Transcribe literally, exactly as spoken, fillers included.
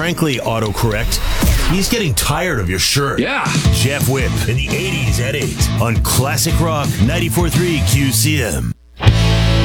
frankly, autocorrect, he's getting tired of your shirt. Yeah. Jeff Whip in the eighties at eight on Classic Rock ninety-four point three Q C M.